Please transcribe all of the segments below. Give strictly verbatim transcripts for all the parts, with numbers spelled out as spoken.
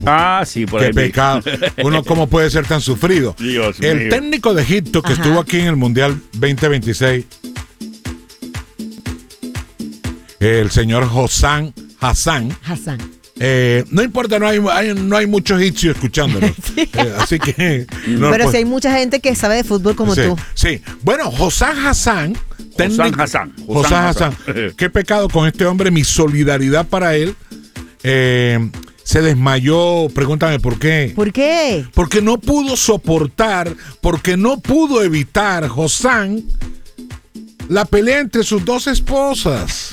Ah, sí, por Qué ahí. pecado. Uno, ¿cómo puede ser tan sufrido? Dios el mío. técnico de Egipto que Ajá. estuvo aquí en el Mundial veinte veintiséis, el señor Hossam Hassan. Hassan. Eh, no importa, no hay, hay- no hay mucho egipcio escuchándolo. Sí. Eh, así que. no, Pero pues, si hay mucha gente que sabe de fútbol como sí, tú. sí. Bueno, Hossam Hassan. Hossam Hassan. Hossam Hassan. Qué pecado con este hombre, mi solidaridad para él. Eh, se desmayó, pregúntame por qué. ¿Por qué? Porque no pudo soportar, porque no pudo evitar Hossam la pelea entre sus dos esposas.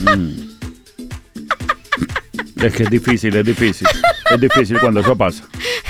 Es que es difícil, es difícil. Es difícil cuando eso pasa.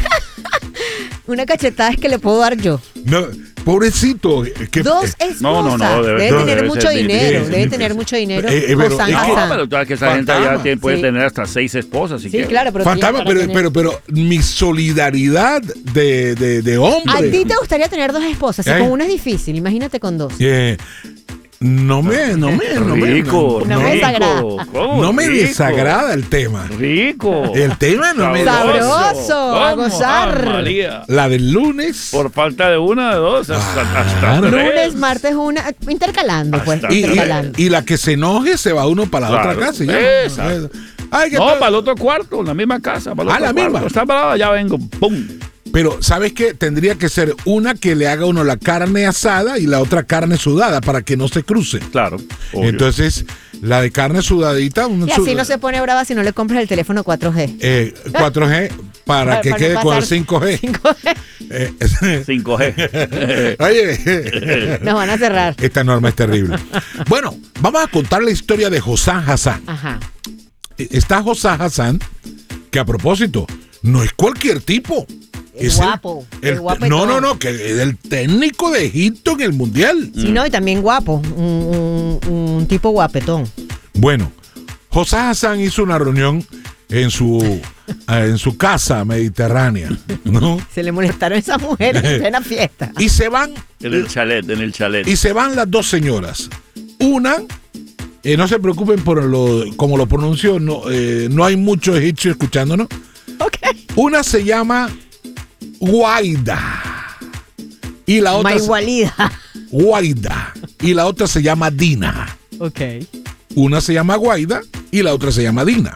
Una cachetada es que le puedo dar yo. No, pobrecito. Que, Dos eh, esposas. no, no, no, debe- debe no, tener debe mucho ser dinero. difícil, Debe difícil. tener mucho dinero. Eh, eh, pero Hossam es que- No, Hassan. pero toda que esa gente Fantasma. ya tiene- puede Sí. tener hasta seis esposas. Si Sí, quiere. claro, pero. Fantasma, para pero, tener- pero, pero mi solidaridad de, de, de hombre. ¿A ti te gustaría tener dos esposas? Si ¿Eh? con una es difícil, imagínate con dos. Eh, no me, no me, no me, Rico, No me rico. desagrada. ¿Cómo? no me Rico. desagrada el tema. Rico. El tema no me Sabroso, a ¿Cómo? gozar. Ah, María. La del lunes. Por falta de una, de dos, hasta, Ah, hasta no. tres. Lunes, martes, una. Intercalando, pues. Hasta Y, y- Intercalando. y la que se enoje se va uno para la Claro. otra casa. y ya. Esa. Ay, ¿qué No, tal? para el otro cuarto, en la misma casa. Para el Ah, otro la cuarto. misma. Está brava, ya vengo. ¡Pum! Pero, ¿sabes qué? Tendría que ser una que le haga uno la carne asada y la otra carne sudada para que no se crucen. Claro. obvio. Entonces, la de carne sudadita, un Y así sud- no se pone brava si no le compras el teléfono cuatro G. eh, cuatro G para que no quede con el pasar cinco G. cinco G. Eh, cinco G. Oye, Nos van a cerrar. esta norma es terrible. Bueno, vamos a contar la historia de Hossam Hassan. Ajá. Está Hossam Hassan, que a propósito, no es cualquier tipo. Es el- guapo, el- es guapetón. no, no, no, que es el técnico de Egipto en el Mundial. Sí, no, y también guapo. Un, un- un tipo guapetón. Bueno, Hossam Hassan hizo una reunión en su, eh, en su casa mediterránea, ¿no? Se le molestaron esas mujeres en plena fiesta. Y se van, En el chalet, en el chalet. y se van las dos señoras. Una, eh, no se preocupen por lo, como lo pronunció, no, eh, no hay mucho egipcio escuchándonos. Ok. Una se llama Guaida. Y la otra, Maigualida. Guaida. Y la otra se llama Dina. Ok. Una se llama Guaida y la otra se llama Dina.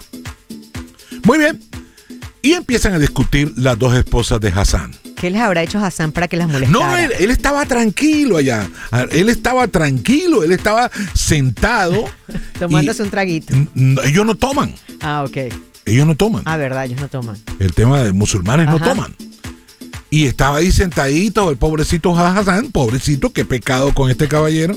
Muy bien. Y empiezan a discutir las dos esposas de Hassan. ¿Qué les habrá hecho Hassan para que las molestara? No, él, él estaba tranquilo allá. Él estaba tranquilo, él estaba sentado. Tomándose y- un traguito. N- n- Ellos no toman. Ah, ok. Ellos no toman. Ah, verdad, ellos no toman. El tema de musulmanes no Ajá. toman. Y estaba ahí sentadito el pobrecito Hassan, pobrecito, qué pecado con este caballero.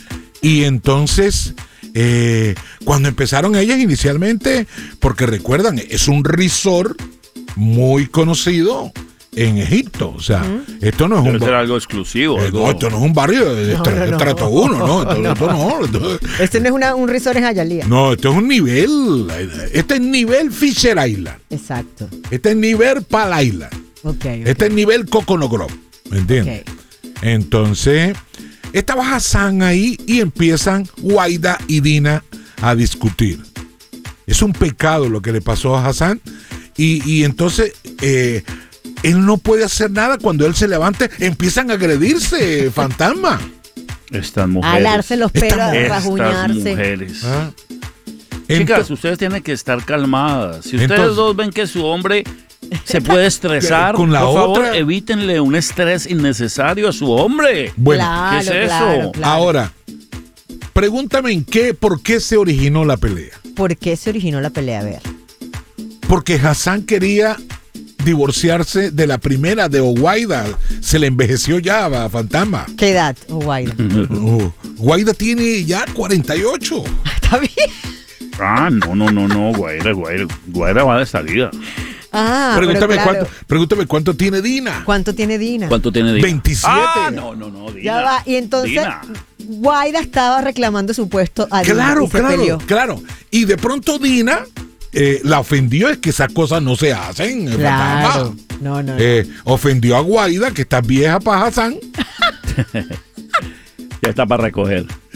Y entonces, eh, cuando empezaron ellas inicialmente, porque recuerdan, es un resort muy conocido en Egipto. O sea, esto no es Debe un... ser algo exclusivo. eh, algo- no, esto no es un barrio de No, tra- no, no. trato uno, ¿no? Esto No. esto no. Esto- Este no es una, un resort en Hialeah. no, esto es un nivel. Este es nivel Fisher Island. Exacto. Este es nivel Pal Island. Ok. ok. Este es nivel Coconut Grove. ¿Me entiendes? Ok. Entonces, estaba Hassan ahí y empiezan Guaida y Dina a discutir. Es un pecado lo que le pasó a Hassan. Y, y entonces, eh, él no puede hacer nada. Cuando él se levante, empiezan a agredirse, fantasma. Estas A mujeres. alarse los Esta pelos, a mujer- Estas rajuñarse. mujeres. ¿Ah? Chicas, Ento- ustedes tienen que estar calmadas. Si ustedes Entonces- dos ven que su hombre se puede estresar, Con la por favor, otra- evítenle un estrés innecesario a su hombre. bueno, Claro, ¿qué es eso? claro, claro. ahora, pregúntame en qué, por qué se originó la pelea. ¿Por qué se originó la pelea? A ver. Porque Hassan quería divorciarse de la primera de Guaida. Se le envejeció ya a Fantasma. ¿Qué edad? Oh, guay. Oh, Guaida tiene ya cuarenta y ocho. Está bien. Ah, no, no, no, no, Guaira, Guaira, Guaira va de salida. Ah, Pregúntame, pero claro. cuánto, pregúntame cuánto tiene Dina. ¿Cuánto tiene Dina? ¿Cuánto tiene Dina? veintisiete. Ah, no, no, no, Dina. Ya va. Y entonces, Dina. Guaida estaba reclamando su puesto a Dina Claro, y se claro, peleó. claro. Y de pronto Dina eh, la ofendió, es que esas cosas no se hacen. eh, Claro. Fantasma. No, no, no. Eh, ofendió a Guaida, que está vieja para Hassan. Ya está para recoger.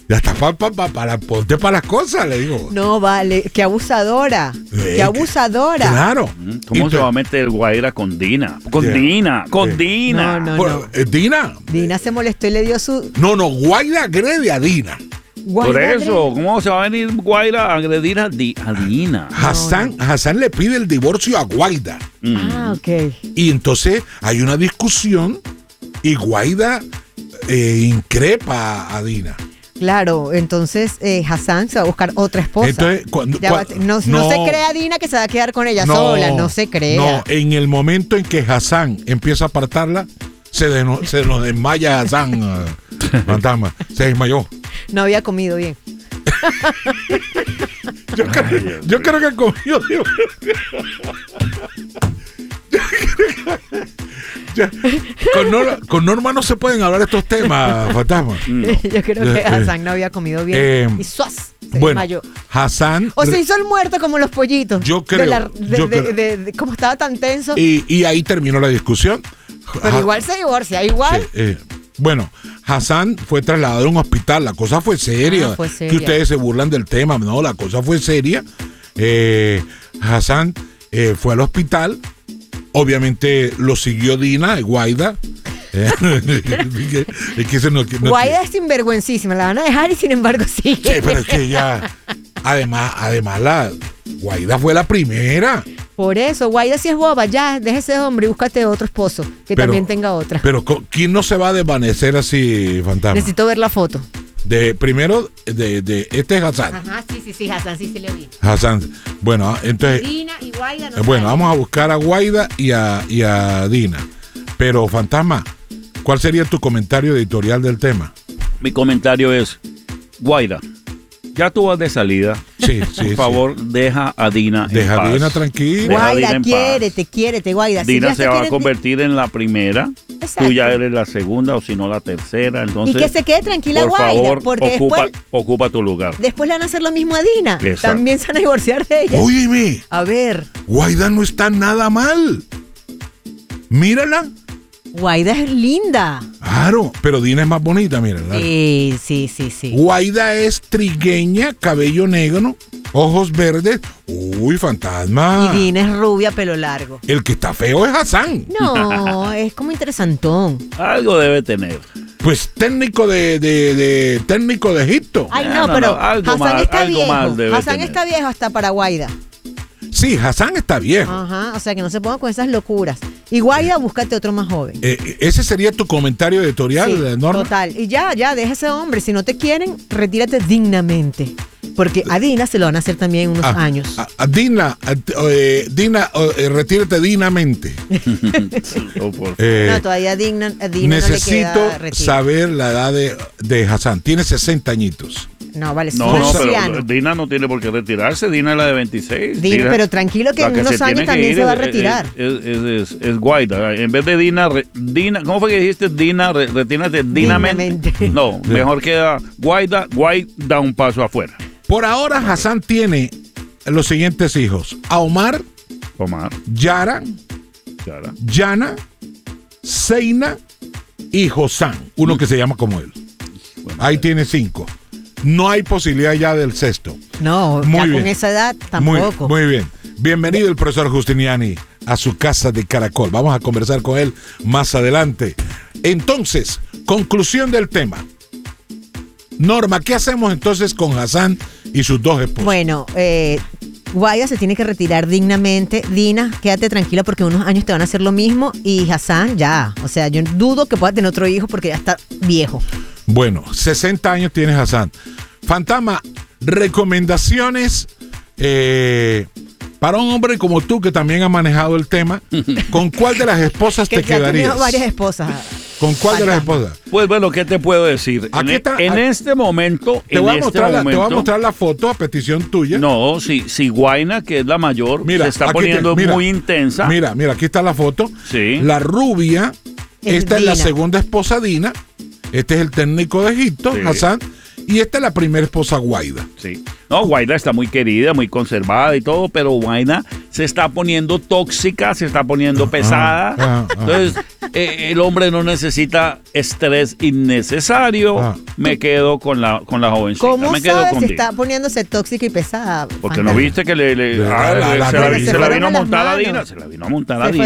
Ya está para pa, pa, para ponte para las cosas, le digo. No, vale, qué abusadora. Eh, Qué abusadora. Claro. ¿Cómo Y se te- va a meter Guaira con Dina? Con Yeah. Dina, con Yeah. Dina. No, no. Bueno, eh, Dina. Dina se molestó y le dio su... No, no, Guaida agrede a Dina. Por Guaida eso, ¿cómo se va a venir Guaira a agredir a, Di- a Dina? Hassan, Hassan le pide el divorcio a Guaida. Mm. Ah, ok. Y entonces hay una discusión y Guaida eh, increpa a Dina. Claro, entonces eh, Hassan se va a buscar otra esposa. Entonces, cuando, Ya va- cua- no, no se crea Dina que se va a quedar con ella sola, no se crea. No, en el momento en que Hassan empieza a apartarla, se, deno- se nos desmaya Hassan, eh, fantasma. Se desmayó. No había comido bien. Yo, creo, yo creo que comió. Digo. Yo creo que- ya, con, Norma, con Norma no se pueden hablar estos temas, fantasma. Yo creo que Eh, Hassan no había comido bien. eh, y ¡suas! Se Bueno, desmayó. Hassan. O se hizo el muerto como los pollitos. Yo De creo, la- de- yo de- creo. de- de- como estaba tan tenso. Y, y ahí terminó la discusión. Pero Ha- igual se divorcia, igual. Sí, eh, bueno, Hassan fue trasladado a un hospital. La cosa fue seria. Ah, fue seria. Que ustedes se burlan del tema. No, la cosa fue seria. Eh, Hassan eh, fue al hospital. Obviamente lo siguió Dina, Guaida. Eh, es que eso no- no- Guaida es sinvergüencísima, la van a dejar y sin embargo sigue. Sí, pero es que ya. Además, además la Guaida fue la primera. Por eso, Guaida si es boba, ya, déjese de hombre y búscate otro esposo que Pero- también tenga otra. Pero co- ¿quién no se va a desvanecer así, fantasma? Necesito ver la foto. De primero, de, de este es Hassan. Ajá, sí, sí, sí, Hassan, sí se le vi. Hassan. Bueno, ah, entonces, Dina y Guaida no eh, bueno, salen. vamos a buscar a Guaida y a, y a Dina. Pero, fantasma, ¿cuál sería tu comentario editorial del tema? Mi comentario es, Guaira, ya tú vas de salida. Sí, sí. Por sí. favor, deja a Dina en Deja a paz. Dina tranquila. Deja a Dina Guaida, en paz. quiérete, quiérete, Guaida. Si Dina ya se va a quiere- convertir en la primera. Exacto. Tú ya eres la segunda o si no la tercera. Entonces, Y que se quede tranquila por Guaida, favor, porque ocupa, después, ocupa tu lugar. después le van a hacer lo mismo a Dina. Exacto. También se van a divorciar de ella. Óyeme, A ver, Guaida no está nada mal. Mírala. Guaida es linda. Claro, pero Dina es más bonita, mírala. Sí, sí, sí, sí. Guaida es trigueña, cabello negro, ojos verdes. Uy, fantasma. Y Dina es rubia, pelo largo. El que está feo es Hassan. No, es como interesantón. Algo debe tener. Pues técnico de, de, de- técnico de Egipto. Ay, No, no, no, pero no, algo Hassan mal- está algo viejo. mal debe Hassan tener. está viejo hasta para Guaida. Sí, Hassan está viejo. Ajá, o sea que no se ponga con esas locuras. Y Guaida, búscate otro más joven. Eh, ese sería tu comentario editorial, Sí, eh, Norma. total. Y ya, ya, deja ese hombre. Si no te quieren, retírate dignamente. Porque a Dina se lo van a hacer también en unos Ah, años. a- a Dina, a- eh, Dina, eh, retírate dignamente. Oh, por- Eh, no, todavía a Dina, a Dina no le necesito queda retiro. saber la edad de, de Hassan. Tiene sesenta añitos. No, vale, es No, un no, anciano. pero Dina no tiene por qué retirarse. Dina es la de veintiséis. Dina, pero tranquilo que la en unos se años tiene que también ir se va a es- retirar. Es, es, es- es Guaida. En vez de Dina, re- Dina, ¿cómo fue que dijiste Dina? Re- retírate dinamente. Dignamente. No, mejor queda Guaida. Guaida da un paso afuera. Por ahora, Hassan tiene los siguientes hijos: a Omar, Omar, Yara, Yara. Yana, Seina y Hossam, uno que se llama como él. Bueno, Ahí tiene cinco. No hay posibilidad ya del sexto. No, Muy ya bien. con esa edad Muy, tampoco. muy bien. Bienvenido el profesor Justiniani a su casa de Caracol. Vamos a conversar con él más adelante. Entonces, conclusión del tema. Norma, ¿qué hacemos entonces con Hassan y sus dos esposas? Bueno, eh, Guaida se tiene que retirar dignamente. Dina, quédate tranquila porque en unos años te van a hacer lo mismo. Y Hassan, ya. O sea, yo dudo que pueda tener otro hijo porque ya está viejo. Bueno, sesenta años tiene Hassan. Fantasma, recomendaciones eh, para un hombre como tú que también ha manejado el tema. ¿Con cuál de las esposas Que te ya ha quedarías? tenido varias esposas. ¿Con cuál de las Fantasma. esposas? Pues bueno, ¿qué te puedo decir? Aquí en e- está- en aquí- este momento, Te en voy, a este mostrar la, te voy a momento, mostrar la foto a petición tuya. no, si, si Guaina, que es la mayor, Mira, se está aquí te- poniendo mira, muy intensa. Mira, mira, aquí está la foto. Sí. La rubia, Es esta es la Dina. segunda esposa Dina. Este es el técnico de Egipto, Sí. Hassan. Y esta es la primera esposa Guaida. Sí. No, Guaida está muy querida, muy conservada y todo, pero Guaina se está poniendo tóxica, se está poniendo pesada. ah, ah. Entonces, eh, el hombre no necesita estrés innecesario. Ah. Me quedo con la, con la jovencita. ¿Cómo me quedo sabes con si Dina. está poniéndose tóxica y pesada? Porque Fantasma? no viste que le, le- La- ah, la- la- se, la, la- vi- se se la fueron vino a las montar a manos. Dina. Se la vino a montar a Se Dina.